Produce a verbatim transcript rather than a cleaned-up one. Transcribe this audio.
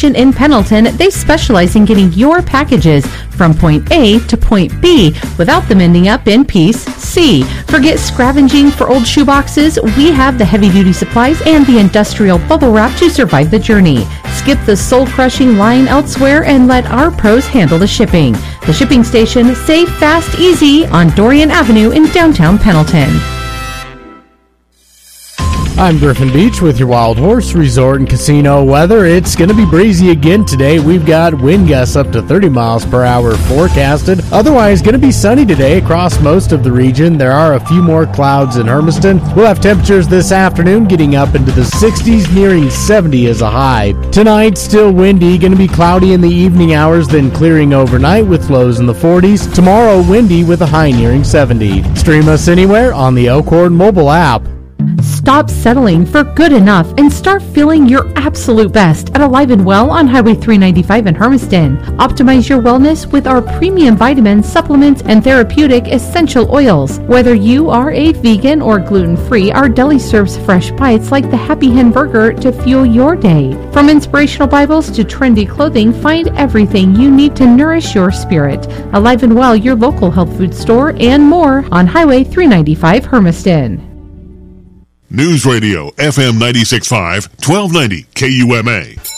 Station in Pendleton, they specialize in getting your packages from point A to point B without them ending up in piece C. Forget scavenging for old shoeboxes. We have the heavy-duty supplies and the industrial bubble wrap to survive the journey. Skip the soul-crushing line elsewhere and let our pros handle the shipping. The Shipping Station, safe, fast, easy on Dorian Avenue in downtown Pendleton. I'm Griffin Beach with your Wild Horse Resort and Casino weather. It's going to be breezy again today. We've got wind gusts up to thirty miles per hour forecasted. Otherwise, going to be sunny today across most of the region. There are a few more clouds in Hermiston. We'll have temperatures this afternoon getting up into the sixties, nearing seventy as a high. Tonight, still windy, going to be cloudy in the evening hours, then clearing overnight with lows in the forties. Tomorrow, windy with a high nearing seventy. Stream us anywhere on the Elkhorn mobile app. Stop settling for good enough and start feeling your absolute best at Alive and Well on Highway three ninety-five in Hermiston. Optimize your wellness with our premium vitamins, supplements, and therapeutic essential oils. Whether you are a vegan or gluten-free, our deli serves fresh bites like the Happy Hen Burger to fuel your day. From inspirational Bibles to trendy clothing, find everything you need to nourish your spirit. Alive and Well, your local health food store, and more on Highway three ninety-five Hermiston. News Radio, F M ninety-six point five, twelve ninety K U M A.